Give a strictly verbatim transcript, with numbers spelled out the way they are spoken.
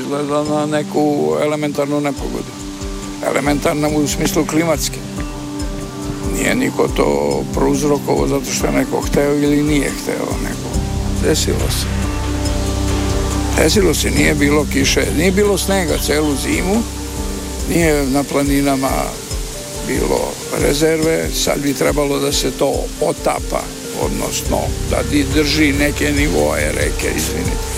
izgleda na neku elementarnu nepogodu. Elementarna u smislu klimatske. Nije niko to prouzrokovao zato što je neko hteo ili nije hteo neko. Desilo se. Desilo se, nije bilo kiše, nije bilo snega celu zimu, nije na planinama bilo rezerve, sad bi trebalo da se to otapa, odnosno da drži neke nivoe reke, izvinite.